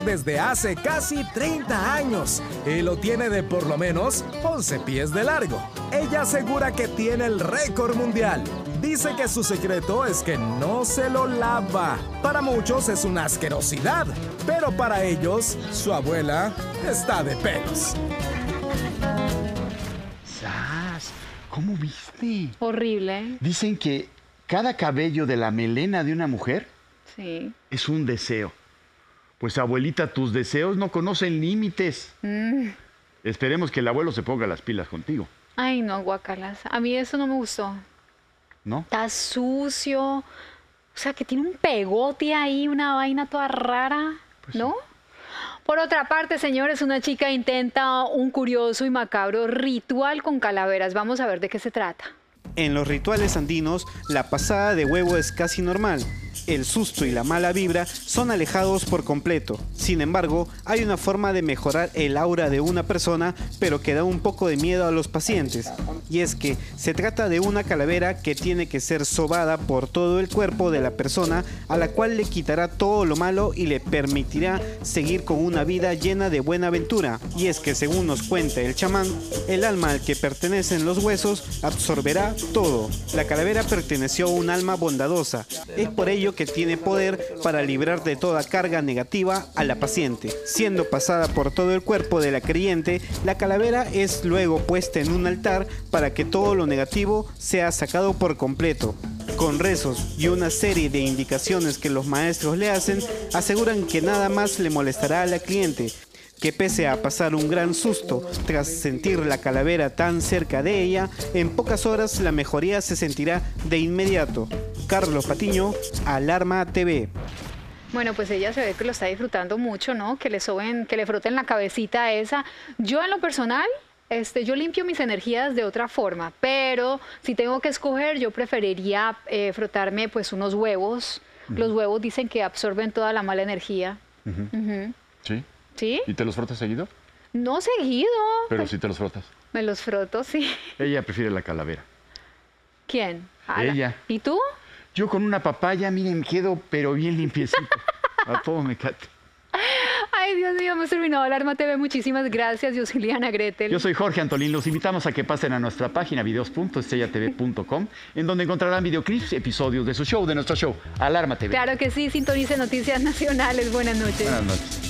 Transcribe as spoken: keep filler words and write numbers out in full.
desde hace casi treinta años y lo tiene de por lo menos once pies de largo. Ella asegura que tiene el récord mundial. Dice que su secreto es que no se lo lava. Para muchos es una asquerosidad, pero para ellos, su abuela está de pelos. ¡Sas! ¿Cómo viste? Horrible. Dicen que cada cabello de la melena de una mujer Sí. es un deseo. Pues, abuelita, tus deseos no conocen límites. Mm. Esperemos que el abuelo se ponga las pilas contigo, Ay, no, guacalas. A mí eso no me gustó. ¿no? Está sucio. O sea, que tiene un pegote ahí, una vaina toda rara, Pues ¿no? Por otra parte, señores, una chica intenta un curioso y macabro ritual con calaveras. Vamos a ver de qué se trata. En los rituales andinos, la pasada de huevo es casi normal. El susto y la mala vibra son alejados por completo. Sin embargo, hay una forma de mejorar el aura de una persona, pero que da un poco de miedo a los pacientes. Y es que se trata de una calavera que tiene que ser sobada por todo el cuerpo de la persona, a la cual le quitará todo lo malo y le permitirá seguir con una vida llena de buena aventura. Y es que, según nos cuenta el chamán, el alma al que pertenecen los huesos absorberá todo. La calavera perteneció a un alma bondadosa. Es por ello que tiene poder para librar de toda carga negativa a la paciente. Siendo pasada por todo el cuerpo de la creyente, la calavera es luego puesta en un altar para que todo lo negativo sea sacado por completo. Con rezos y una serie de indicaciones que los maestros le hacen, aseguran que nada más le molestará a la cliente, que pese a pasar un gran susto tras sentir la calavera tan cerca de ella, en pocas horas la mejoría se sentirá de inmediato. Carlos Patiño, Alarma T V. Bueno, pues ella se ve que lo está disfrutando mucho, ¿no? Que le soben, que le froten la cabecita esa. Yo en lo personal, este, yo limpio mis energías de otra forma, pero si tengo que escoger, yo preferiría eh, frotarme pues unos huevos. Uh-huh. Los huevos dicen que absorben toda la mala energía. Uh-huh. Uh-huh. ¿Sí? ¿Sí? ¿Y te los frotas seguido? No seguido. Pero sí te los frotas. Me los froto, sí. Ella prefiere la calavera. ¿Quién? Ah, Ella. ¿Y tú? Yo con una papaya, miren, quedo pero bien limpiecito. A todo me cate. Ay, Dios mío, hemos terminado Alarma T V. Muchísimas gracias, yo soy Liana Gretel. Yo soy Jorge Antolín. Los invitamos a que pasen a nuestra página videos punto estrella t v punto com, en donde encontrarán videoclips, episodios de su show, de nuestro show, Alarma T V. Claro que sí, sintonice Noticias Nacionales. Buenas noches. Buenas noches.